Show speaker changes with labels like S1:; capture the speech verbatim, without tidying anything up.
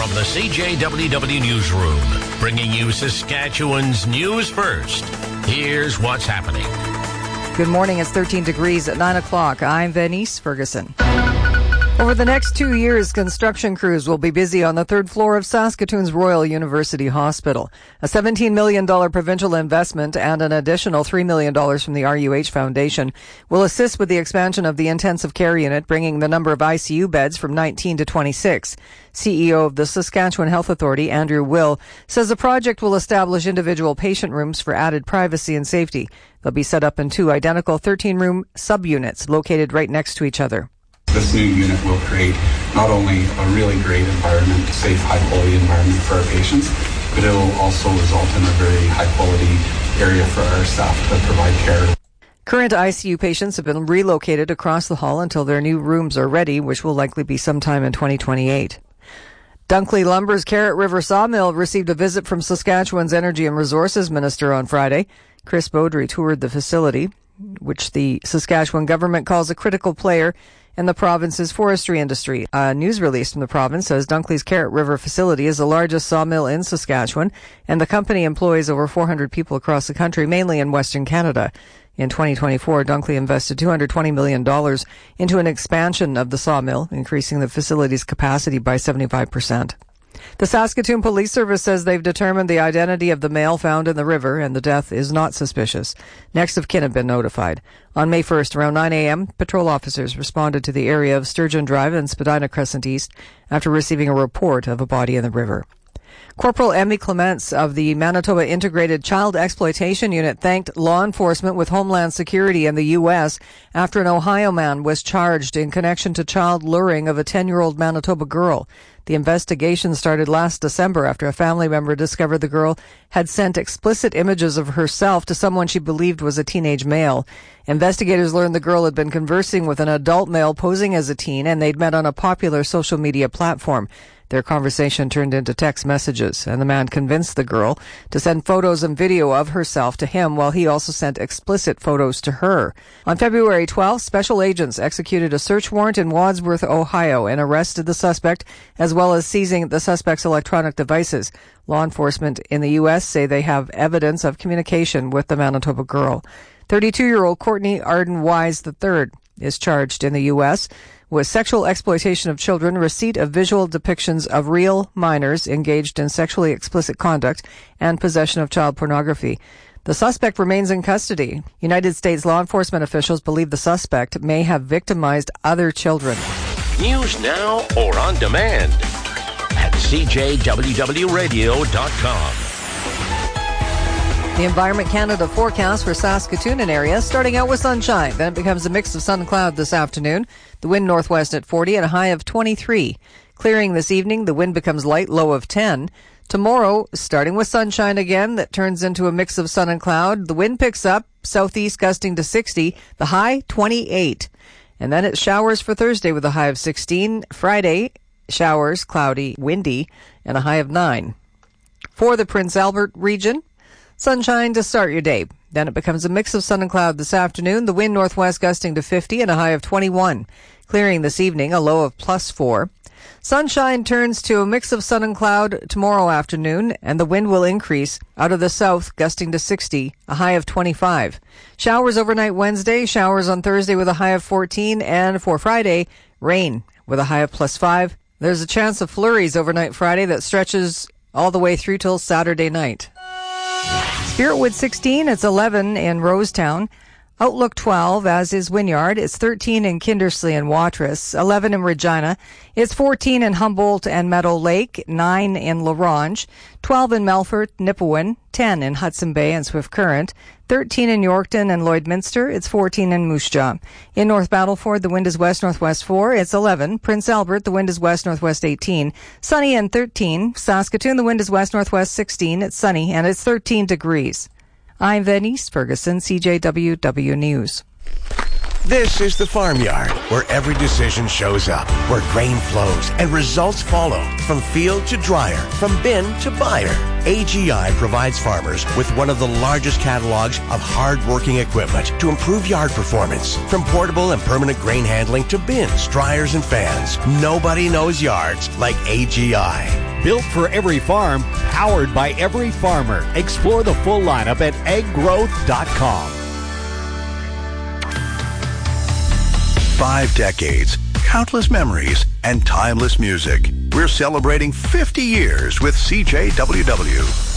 S1: from the C J W W Newsroom, bringing you Saskatchewan's news first. Here's what's happening.
S2: Good morning. It's thirteen degrees at nine o'clock. I'm Venice Ferguson. Over the next two years, construction crews will be busy on the third floor of Saskatoon's Royal University Hospital. A seventeen million dollars provincial investment and an additional three million dollars from the R U H Foundation will assist with the expansion of the intensive care unit, bringing the number of I C U beds from nineteen to twenty-six. C E O of the Saskatchewan Health Authority, Andrew Will, says the project will establish individual patient rooms for added privacy and safety. They'll be set up in two identical thirteen-room subunits located right next to each other.
S3: This new unit will create not only a really great environment, safe, high-quality environment for our patients, but it will also result in a very high-quality area for our staff to provide care.
S2: Current I C U patients have been relocated across the hall until their new rooms are ready, which will likely be sometime in twenty twenty-eight. Dunkley Lumber's Carrot River Sawmill received a visit from Saskatchewan's Energy and Resources Minister on Friday. Chris Beaudry toured the facility, which the Saskatchewan government calls a critical player in the province's forestry industry. A news release from the province says Dunkley's Carrot River facility is the largest sawmill in Saskatchewan, and the company employs over four hundred people across the country, mainly in Western Canada. In twenty twenty-four, Dunkley invested two hundred twenty million dollars into an expansion of the sawmill, increasing the facility's capacity by seventy-five percent. The Saskatoon Police Service says they've determined the identity of the male found in the river, and the death is not suspicious. Next of kin have been notified. On May first, around nine a.m., patrol officers responded to the area of Sturgeon Drive and Spadina Crescent East after receiving a report of a body in the river. Corporal Emmy Clements of the Manitoba Integrated Child Exploitation Unit thanked law enforcement with Homeland Security in the U S after an Ohio man was charged in connection to child luring of a ten-year-old Manitoba girl. The investigation started last December after a family member discovered the girl had sent explicit images of herself to someone she believed was a teenage male. Investigators learned the girl had been conversing with an adult male posing as a teen, and they'd met on a popular social media platform. Their conversation turned into text messages, and the man convinced the girl to send photos and video of herself to him, while he also sent explicit photos to her. On February twelfth, special agents executed a search warrant in Wadsworth, Ohio, and arrested the suspect, as well as seizing the suspect's electronic devices. Law enforcement in the U S say they have evidence of communication with the Manitoba girl. thirty-two-year-old Courtney Arden Wise the third is charged in the U S with sexual exploitation of children, receipt of visual depictions of real minors engaged in sexually explicit conduct, and possession of child pornography. The suspect remains in custody. United States law enforcement officials believe the suspect may have victimized other children.
S1: News now or on demand at c j w w radio dot com.
S2: The Environment Canada forecast for Saskatoon and area, starting out with sunshine. Then it becomes a mix of sun and cloud this afternoon. The wind northwest at forty and a high of twenty-three. Clearing this evening, the wind becomes light, low of ten. Tomorrow, starting with sunshine again, that turns into a mix of sun and cloud. The wind picks up, southeast gusting to sixty, the high twenty-eight. And then it showers for Thursday with a high of sixteen. Friday, showers, cloudy, windy, and a high of nine. For the Prince Albert region, sunshine to start your day. Then it becomes a mix of sun and cloud this afternoon. The wind northwest gusting to fifty and a high of twenty-one. Clearing this evening, a low of plus four. Sunshine turns to a mix of sun and cloud tomorrow afternoon, and the wind will increase out of the south, gusting to sixty, a high of twenty-five. Showers overnight Wednesday, showers on Thursday with a high of fourteen, and for Friday, rain with a high of plus five. There's a chance of flurries overnight Friday that stretches all the way through till Saturday night. Spiritwood sixteen, it's eleven in Rosetown. Outlook twelve, as is Wynyard. It's thirteen in Kindersley and Watrous, eleven in Regina. It's fourteen in Humboldt and Meadow Lake, nine in La Ronge, twelve in Melfort, Nipawin, ten in Hudson Bay and Swift Current, thirteen in Yorkton and Lloydminster. It's fourteen in Moose Jaw. In North Battleford, the wind is west-northwest four. It's eleven. Prince Albert, the wind is west-northwest eighteen. Sunny and thirteen. Saskatoon, the wind is west-northwest sixteen. It's sunny and it's thirteen degrees. I'm Venice Ferguson, C J W W News.
S4: This is the Farmyard, where every decision shows up, where grain flows and results follow, from field to dryer, from bin to buyer. A G I provides farmers with one of the largest catalogs of hard-working equipment to improve yard performance. From portable and permanent grain handling to bins, dryers, and fans, nobody knows yards like A G I.
S5: Built for every farm, powered by every farmer. Explore the full lineup at ag growth dot com.
S6: Five decades, countless memories, and timeless music. We're celebrating fifty years with C J W W.